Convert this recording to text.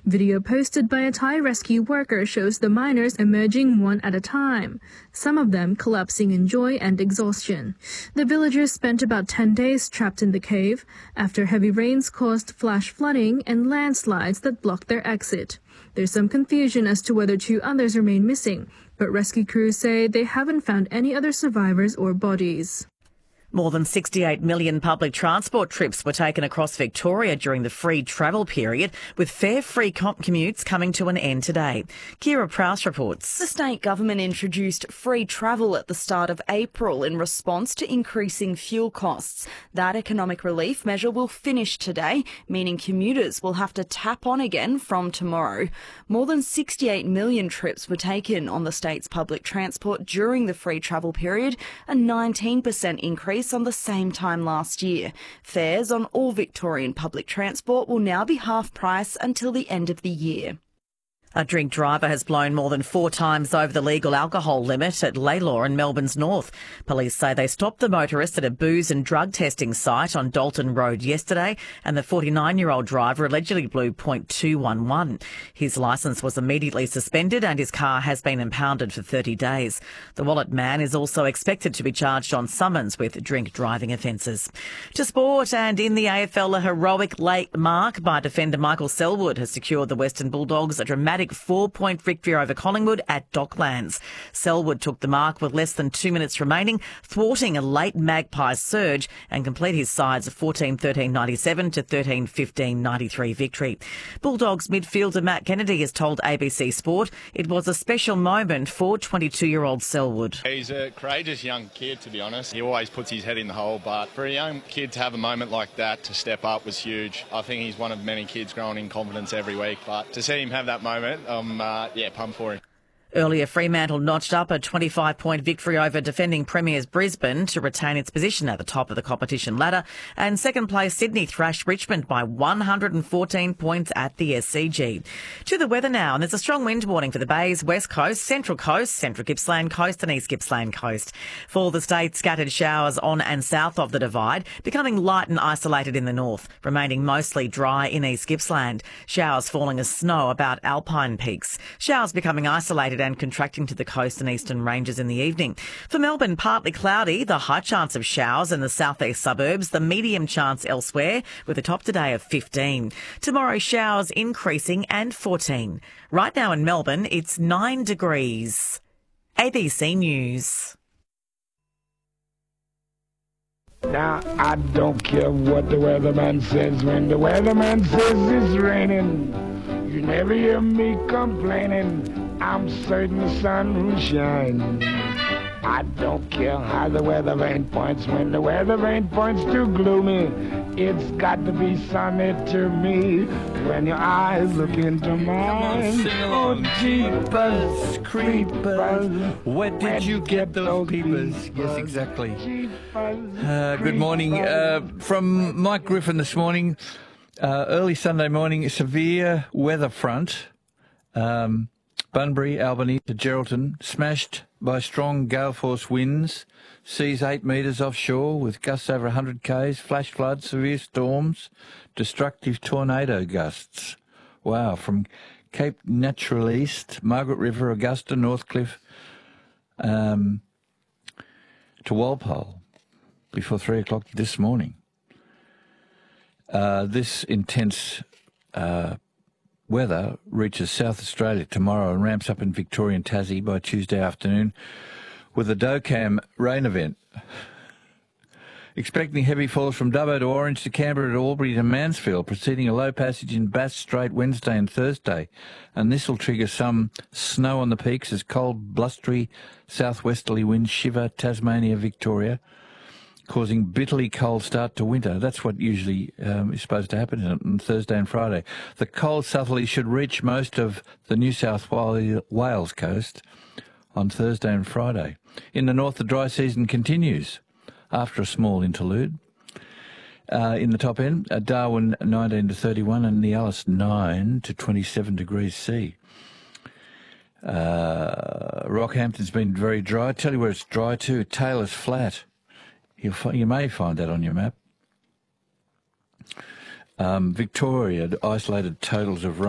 Video posted by a Thai rescue worker shows the miners emerging one at a time, some of them collapsing in joy and exhaustion. The villagers spent about 10 days trapped in the cave after heavy rains caused flash flooding and landslides that blocked their exit. There's some confusion as to whether 2 others remain missing, but rescue crews say they haven't found any other survivors or bodies. More than 68 million public transport trips were taken across Victoria during the free travel period, with fare-free commutes coming to an end today. Kira Prowse reports. The state government introduced free travel at the start of April in response to increasing fuel costs. That economic relief measure will finish today, meaning commuters will have to tap on again from tomorrow. More than 68 million trips were taken on the state's public transport during the free travel period, a 19% increase on the same time last year. Fares on all Victorian public transport will now be half price until the end of the year. A drink driver has blown more than 4 times over the legal alcohol limit at Laylaw in Melbourne's north. Police say they stopped the motorist at a booze and drug testing site on Dalton Road yesterday, and the 49-year-old driver allegedly blew .211. His licence was immediately suspended and his car has been impounded for 30 days. The Wallet man is also expected to be charged on summons with drink driving offences. To sport, and in the AFL, a heroic late mark by defender Michael Selwood has secured the Western Bulldogs a dramatic 4-point victory over Collingwood at Docklands. Selwood took the mark with less than 2 minutes remaining, thwarting a late Magpies surge and complete his side's 14-13-97 to 13-15-93 victory. Bulldogs midfielder Matt Kennedy has told ABC Sport it was a special moment for 22-year-old Selwood. He's a courageous young kid, to be honest. He always puts his head in the hole, but for a young kid to have a moment like that, to step up, was huge. I think he's one of many kids growing in confidence every week, but to see him have that moment, I'm pumped for him. Earlier, Fremantle notched up a 25-point victory over defending premiers Brisbane to retain its position at the top of the competition ladder, and second place Sydney thrashed Richmond by 114 points at the SCG. To the weather now, and there's a strong wind warning for the Bays, West Coast, Central Gippsland Coast and East Gippsland Coast. For the state, scattered showers on and south of the Divide, becoming light and isolated in the north, remaining mostly dry in East Gippsland. Showers falling as snow about Alpine peaks. Showers becoming isolated and contracting to the coast and eastern ranges in the evening. For Melbourne, partly cloudy, the high chance of showers in the southeast suburbs, the medium chance elsewhere, with a top today of 15. Tomorrow, showers increasing and 14. Right now in Melbourne, it's 9 degrees. ABC News. Now, I don't care what the weatherman says. When the weatherman says it's raining, you never hear me complaining. I'm certain the sun will shine. I don't care how the weather vane points. When the weather vane points too gloomy, it's got to be sunny to me. When your eyes look into mine, oh, jeepers, creepers, where did you get those peepers? Yes, exactly. Good morning. From Mike Griffin this morning, early Sunday morning, severe weather front. Bunbury, Albany to Geraldton, smashed by strong gale force winds, seas 8 metres offshore with gusts over 100 k's, flash floods, severe storms, destructive tornado gusts. Wow, from Cape Natural East, Margaret River, Augusta, Northcliffe, to Walpole before 3 o'clock this morning. This intense weather reaches South Australia tomorrow and ramps up in Victoria and Tassie by Tuesday afternoon with a DOCAM rain event. Expecting heavy falls from Dubbo to Orange to Canberra to Albury to Mansfield, preceding a low passage in Bass Strait Wednesday and Thursday. And this will trigger some snow on the peaks as cold, blustery southwesterly winds shiver Tasmania, Victoria, causing bitterly cold start to winter. That's what usually is supposed to happen on Thursday and Friday. The cold southerly should reach most of the New South Wales coast on Thursday and Friday. In the north, the dry season continues after a small interlude. In the top end, Darwin 19 to 31 and the Alice 9 to 27 degrees C. Rockhampton's been very dry. I tell you where it's dry too, Taylor's Flat. You may find that on your map. Victoria, isolated totals of rain.